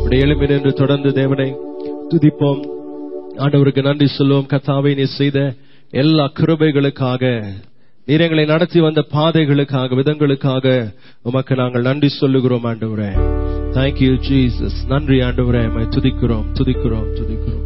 எழும்பி நின்று தொடர்ந்து தேவனை துதிப்போம். ஆண்டவருக்கு நன்றி சொல்லுவோம். கர்த்தாவே, நீர் செய்த எல்லா கிருபைகளுக்காக, நீர் எங்களை நடத்தி வந்த பாதைகளுக்காக, விதங்களுக்காக உமக்கு நாங்கள் நன்றி சொல்லுகிறோம் ஆண்டவரே. Thank you Jesus. நன்றி ஆண்டவரே. துதிக்கிறோம்.